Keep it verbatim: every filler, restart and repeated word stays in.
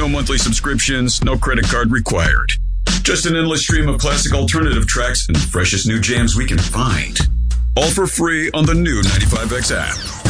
No monthly subscriptions, no credit card required. Just an endless stream of classic alternative tracks and freshest new jams we can find. All for free on the new ninety-five X app.